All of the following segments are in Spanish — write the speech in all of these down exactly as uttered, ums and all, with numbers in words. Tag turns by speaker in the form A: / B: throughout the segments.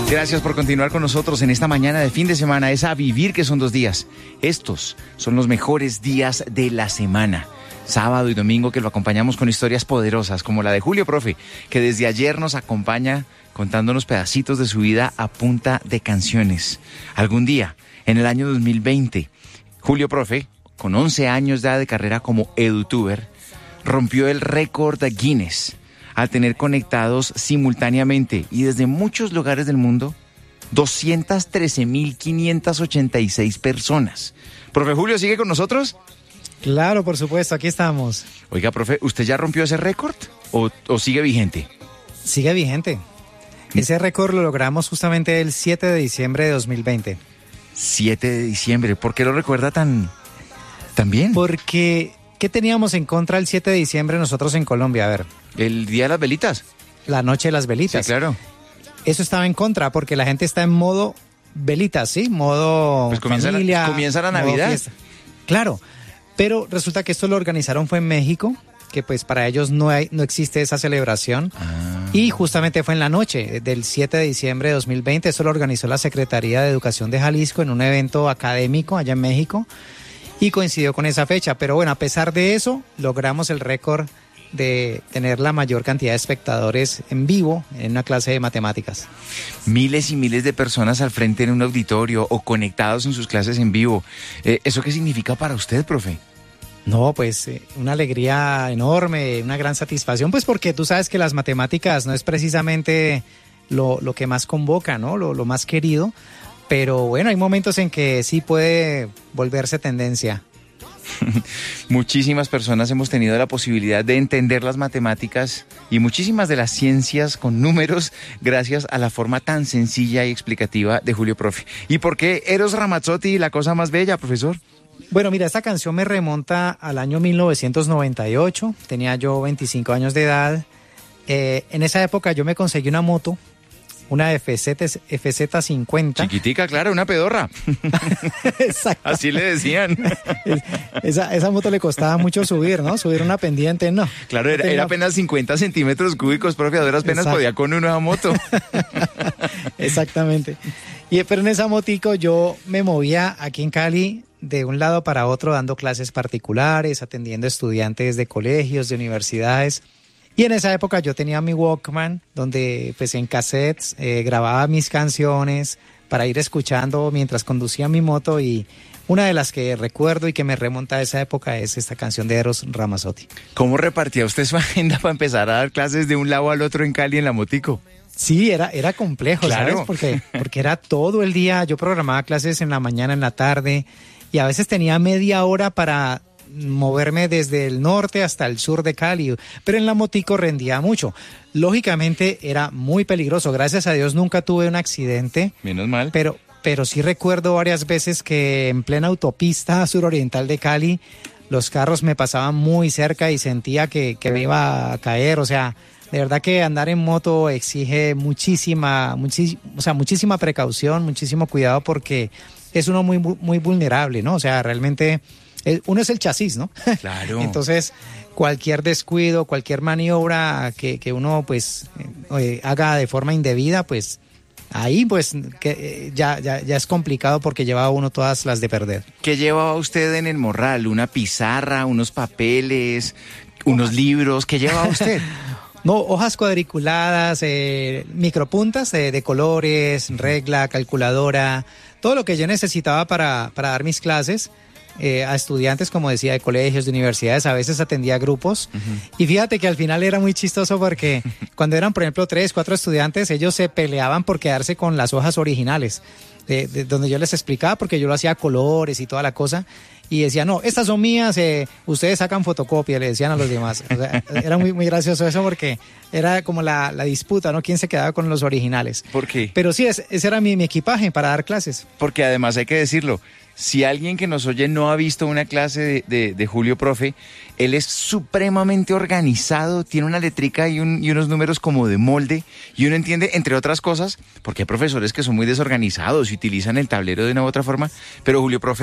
A: Gracias por continuar con nosotros en esta mañana de fin de semana. Es a vivir que son dos días. Estos son los mejores días de la semana. Sábado y domingo que lo acompañamos con historias poderosas como la de Julio Profe, que desde ayer nos acompaña contándonos pedacitos de su vida a punta de canciones. Algún día, en el año dos mil veinte, Julio Profe, con once años de edad de carrera como edutuber, rompió el récord de Guinness al tener conectados simultáneamente y desde muchos lugares del mundo doscientas trece mil quinientas ochenta y seis personas. Profe Julio, ¿sigue con nosotros?
B: Claro, por supuesto, aquí estamos.
A: Oiga, profe, ¿usted ya rompió ese récord o, o sigue vigente?
B: Sigue vigente. Ese récord lo logramos justamente el siete de diciembre de dos mil veinte.
A: siete de diciembre, ¿por qué lo recuerda tan, tan bien?
B: Porque, ¿qué teníamos en contra el siete de diciembre nosotros en Colombia? A ver.
A: ¿El Día de las Velitas?
B: La Noche de las Velitas.
A: Sí, claro.
B: Eso estaba en contra porque la gente está en modo velitas, ¿sí? Modo
A: pues comienza
B: familia.
A: La, comienza la Navidad.
B: Fiesta. Claro, pero resulta que esto lo organizaron fue en México, que pues para ellos no hay, no existe esa celebración. Ah. Y justamente fue en la noche del siete de diciembre de dos mil veinte. Eso lo organizó la Secretaría de Educación de Jalisco en un evento académico allá en México y coincidió con esa fecha. Pero bueno, a pesar de eso, logramos el récord de tener la mayor cantidad de espectadores en vivo en una clase de matemáticas.
A: Miles y miles de personas al frente en un auditorio o conectados en sus clases en vivo. Eh, ¿Eso qué significa para usted, profe?
B: No, pues eh, una alegría enorme, una gran satisfacción, pues porque tú sabes que las matemáticas no es precisamente lo, lo que más convoca, ¿no? Lo, lo más querido, pero bueno, hay momentos en que sí puede volverse tendencia.
A: Muchísimas personas hemos tenido la posibilidad de entender las matemáticas y muchísimas de las ciencias con números gracias a la forma tan sencilla y explicativa de Julio Profe. ¿Y por qué Eros Ramazzotti, la cosa más bella, profesor?
B: Bueno, mira, esta canción me remonta al año mil novecientos noventa y ocho, tenía yo veinticinco años de edad. Eh, en esa época yo me conseguí una moto, una F Z cincuenta.
A: Chiquitica, claro, una pedorra.
B: Exacto.
A: Así le decían.
B: Esa, esa moto le costaba mucho subir, ¿no? Subir una pendiente, no.
A: Claro, era, era apenas cincuenta centímetros cúbicos, profe, a duras penas Exacto. podía con una moto.
B: Exactamente. Y, pero en esa motico yo me movía aquí en Cali de un lado para otro dando clases particulares, atendiendo estudiantes de colegios, de universidades. Y en esa época yo tenía mi Walkman, donde pues en cassettes eh, grababa mis canciones para ir escuchando mientras conducía mi moto, y una de las que recuerdo y que me remonta a esa época es esta canción de Eros Ramazzotti.
A: ¿Cómo repartía usted su agenda para empezar a dar clases de un lado al otro en Cali en la motico?
B: Sí, era, era complejo,
A: claro.
B: ¿sabes? Porque, porque era todo el día, yo programaba clases en la mañana, en la tarde, y a veces tenía media hora para moverme desde el norte hasta el sur de Cali, pero en la motico rendía mucho. Lógicamente era muy peligroso, gracias a Dios nunca tuve un accidente.
A: Menos mal.
B: Pero, pero sí recuerdo varias veces que en plena autopista suroriental de Cali, los carros me pasaban muy cerca y sentía que, que me iba a caer. O sea, de verdad que andar en moto exige muchísima, muchis, o sea, muchísima precaución, muchísimo cuidado, porque es uno muy, muy vulnerable, ¿no? O sea, realmente uno es el chasis, ¿no?
A: Claro.
B: Entonces, cualquier descuido, cualquier maniobra que, que uno pues eh, haga de forma indebida, pues ahí pues que, eh, ya, ya, ya es complicado, porque lleva a uno todas las de perder.
A: ¿Qué llevaba usted en el morral? ¿Una pizarra, unos papeles, unos libros? ¿Qué llevaba usted?
B: No, hojas cuadriculadas, eh, micropuntas de, de colores, regla, calculadora, todo lo que yo necesitaba para, para dar mis clases. Eh, a estudiantes, como decía, de colegios, de universidades, a veces atendía grupos. Uh-huh. Y fíjate que al final era muy chistoso, porque cuando eran, por ejemplo, tres, cuatro estudiantes, ellos se peleaban por quedarse con las hojas originales, de, de, donde yo les explicaba, porque yo lo hacía a colores y toda la cosa, y decía, no, estas son mías, eh, ustedes sacan fotocopia, le decían a los demás. O sea, era muy, muy gracioso eso, porque era como la, la disputa, ¿no? ¿Quién se quedaba con los originales?
A: ¿Por qué?
B: Pero sí, ese, ese era mi, mi equipaje para dar clases.
A: Porque además hay que decirlo, si alguien que nos oye no ha visto una clase de, de, de Julio Profe, él es supremamente organizado, tiene una letrica y, un, y unos números como de molde, y uno entiende, entre otras cosas, porque hay profesores que son muy desorganizados y utilizan el tablero de una u otra forma, pero Julio Profe es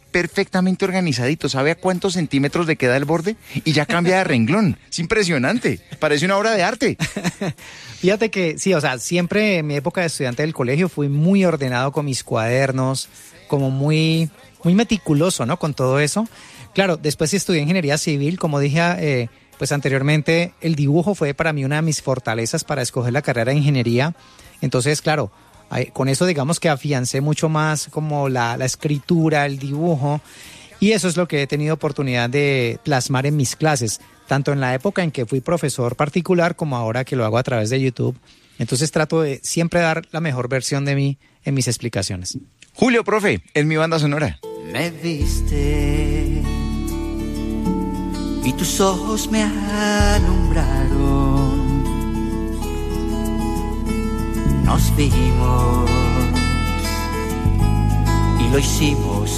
A: perfectamente organizadito. ¿Sabe a cuántos centímetros le queda el borde? Y ya cambia de renglón. Es impresionante. Parece una obra de arte.
B: Fíjate que sí, o sea, siempre en mi época de estudiante del colegio fui muy ordenado con mis cuadernos, como muy, muy meticuloso, ¿no? Con todo eso. Claro, después estudié ingeniería civil, como dije eh, pues anteriormente, el dibujo fue para mí una de mis fortalezas para escoger la carrera de ingeniería. Entonces, claro, con eso digamos que afiancé mucho más como la, la escritura, el dibujo, y eso es lo que he tenido oportunidad de plasmar en mis clases, tanto en la época en que fui profesor particular como ahora que lo hago a través de YouTube. Entonces trato de siempre dar la mejor versión de mí en mis explicaciones.
A: Julio, profe, en mi banda sonora.
C: Me viste y tus ojos me alumbraron. Nos vimos y lo hicimos